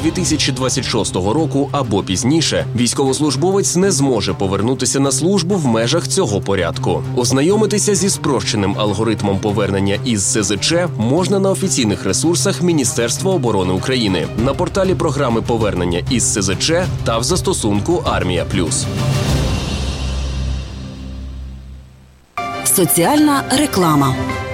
2026 року або пізніше, військовослужбовець не зможе повернутися на службу в межах цього порядку. Ознайомитися зі спрощеним алгоритмом повернення із СЗЧ можна на офіційних ресурсах Міністерства оборони України, на порталі програми повернення із СЗЧ та в застосунку «Армія+». Соціальна реклама.